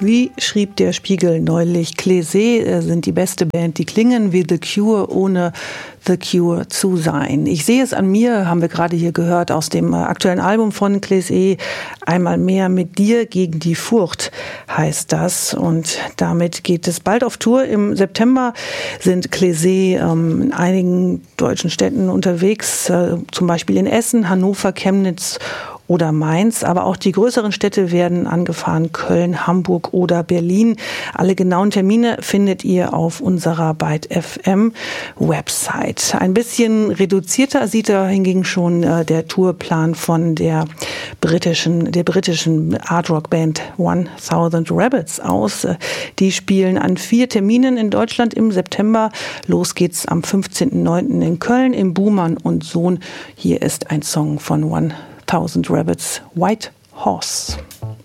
Wie schrieb der Spiegel neulich, Clézé sind die beste Band, die klingen wie The Cure, ohne The Cure zu sein. Ich sehe es an mir, haben wir gerade hier gehört, aus dem aktuellen Album von Clézé. Einmal mehr mit dir gegen die Furcht heißt das. Und damit geht es bald auf Tour. Im September sind Clézé in einigen deutschen Städten unterwegs, zum Beispiel in Essen, Hannover, Chemnitz oder Mainz, aber auch die größeren Städte werden angefahren, Köln, Hamburg oder Berlin. Alle genauen Termine findet ihr auf unserer Byte FM Website. Ein bisschen reduzierter sieht da hingegen schon der Tourplan von der britischen Art-Rock-Band 1000 Rabbits aus. Die spielen an 4 Terminen in Deutschland im September. Los geht's am 15.09. in Köln im Buhmann und Sohn. Hier ist ein Song von 1000 Rabbits, White Horse.